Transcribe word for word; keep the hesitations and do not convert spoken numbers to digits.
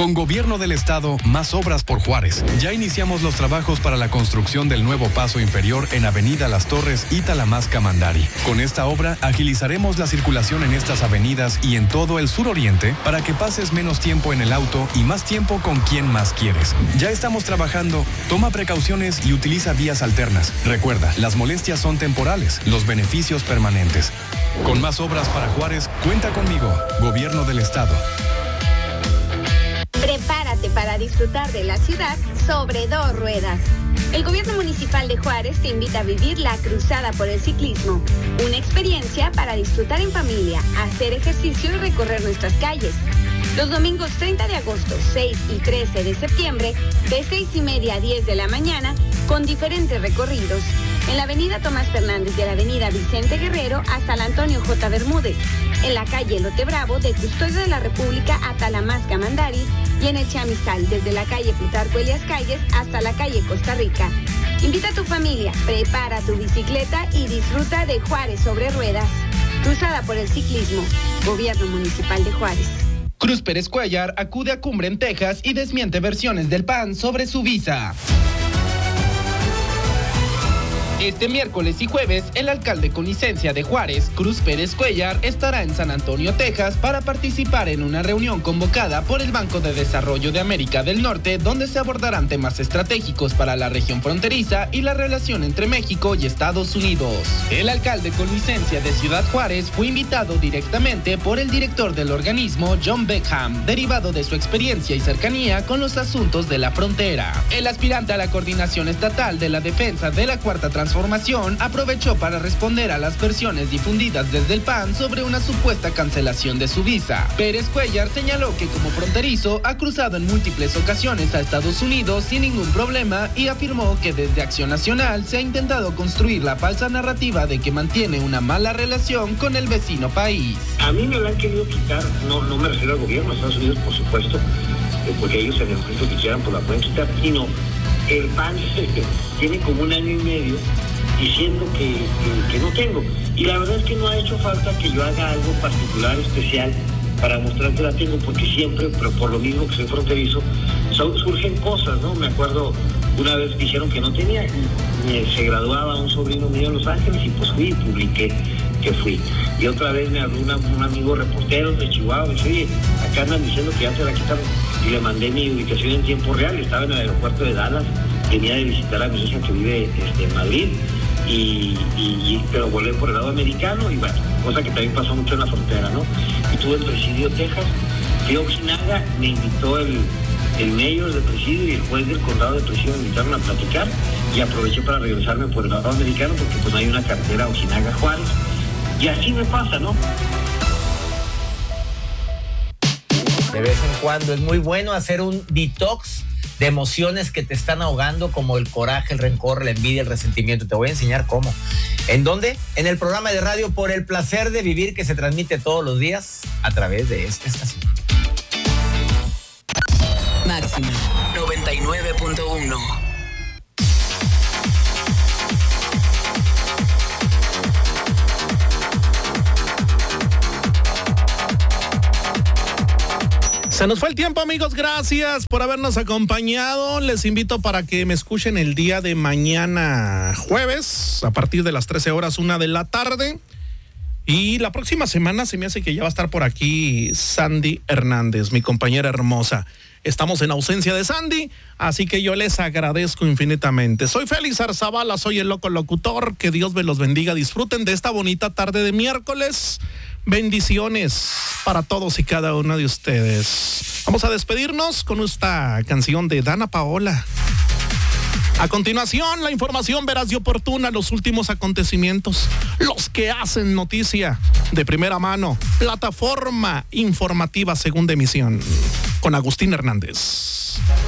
Con Gobierno del Estado, más obras por Juárez. Ya iniciamos los trabajos para la construcción del nuevo paso inferior en Avenida Las Torres y Talamasca-Mandari. Con esta obra, agilizaremos la circulación en estas avenidas y en todo el suroriente para que pases menos tiempo en el auto y más tiempo con quien más quieres. Ya estamos trabajando. Toma precauciones y utiliza vías alternas. Recuerda, las molestias son temporales, los beneficios permanentes. Con más obras para Juárez, cuenta conmigo. Gobierno del Estado. Prepárate para disfrutar de la ciudad sobre dos ruedas. El Gobierno Municipal de Juárez te invita a vivir la Cruzada por el Ciclismo, una experiencia para disfrutar en familia, hacer ejercicio y recorrer nuestras calles. Los domingos treinta de agosto, seis y trece de septiembre, de seis y media a diez de la mañana, con diferentes recorridos. En la avenida Tomás Fernández de la avenida Vicente Guerrero hasta la Antonio J. Bermúdez, en la calle Lote Bravo de Custodio de la República a Talamasca Mandari y en el Chamizal desde la calle Plutarco Elias Calles hasta la calle Costa Rica. Invita a tu familia, prepara tu bicicleta y disfruta de Juárez sobre ruedas. Cruzada por el Ciclismo, Gobierno Municipal de Juárez. Cruz Pérez Cuellar acude a Cumbre en Texas y desmiente versiones del P A N sobre su visa. Este miércoles y jueves, el alcalde con licencia de Juárez, Cruz Pérez Cuellar, estará en San Antonio, Texas, para participar en una reunión convocada por el Banco de Desarrollo de América del Norte, donde se abordarán temas estratégicos para la región fronteriza y la relación entre México y Estados Unidos. El alcalde con licencia de Ciudad Juárez fue invitado directamente por el director del organismo, John Beckham, derivado de su experiencia y cercanía con los asuntos de la frontera. El aspirante a la coordinación estatal de la defensa de la Cuarta Transformación Transformación aprovechó para responder a las versiones difundidas desde el P A N sobre una supuesta cancelación de su visa. Pérez Cuellar señaló que como fronterizo ha cruzado en múltiples ocasiones a Estados Unidos sin ningún problema y afirmó que desde Acción Nacional se ha intentado construir la falsa narrativa de que mantiene una mala relación con el vecino país. A mí me lo han querido quitar, no, no me refiero al gobierno de Estados Unidos, por supuesto, porque ellos en el momento que quieran pues la pueden quitar, sino el P A N tiene como un año y medio diciendo que, que, que no tengo. Y la verdad es que no ha hecho falta que yo haga algo particular, especial, para mostrar que la tengo, porque siempre, pero por lo mismo que soy fronterizo, so, surgen cosas, ¿no? Me acuerdo una vez que dijeron que no tenía, y se graduaba un sobrino mío en Los Ángeles y pues fui y publiqué que fui. Y otra vez me habló una, un amigo reportero de Chihuahua, me dice, oye, acá andan diciendo que ya te la quitaron. Y le mandé mi ubicación en tiempo real, estaba en el aeropuerto de Dallas, venía de visitar a mi hija que vive este, en Madrid, y, y, y, pero volé por el lado americano, y bueno, cosa que también pasó mucho en la frontera, ¿no? Y tuve el Presidio, Texas, fui a Oxinaga, me invitó el, el mayor del Presidio y el juez del condado de Presidio, me invitaron a platicar, y aproveché para regresarme por el lado americano, porque pues no hay una carretera Oxinaga-Juárez, y así me pasa, ¿no? De vez en cuando es muy bueno hacer un detox de emociones que te están ahogando, como el coraje, el rencor, la envidia, el resentimiento. Te voy a enseñar cómo. ¿En dónde? En el programa de radio Por el Placer de Vivir, que se transmite todos los días a través de esta estación. Máxima noventa y nueve punto uno. Se nos fue el tiempo, amigos. Gracias por habernos acompañado. Les invito para que me escuchen el día de mañana jueves, a partir de las trece horas, una de la tarde. Y la próxima semana se me hace que ya va a estar por aquí Sandy Hernández, mi compañera hermosa. Estamos en ausencia de Sandy, así que yo les agradezco infinitamente. Soy Félix Arzabala, soy el loco locutor. Que Dios me los bendiga. Disfruten de esta bonita tarde de miércoles. Bendiciones para todos y cada una de ustedes. Vamos a despedirnos con esta canción de Dana Paola. A continuación, la información veraz y oportuna, los últimos acontecimientos, los que hacen noticia de primera mano. Plataforma informativa Segunda Emisión, con Agustín Hernández.